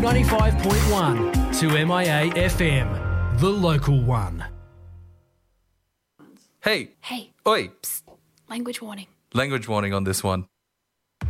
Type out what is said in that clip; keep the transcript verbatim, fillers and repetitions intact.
ninety-five point one to M I A F M, the local one. Hey. Hey. Oi. Psst. Language warning. Language warning on this one.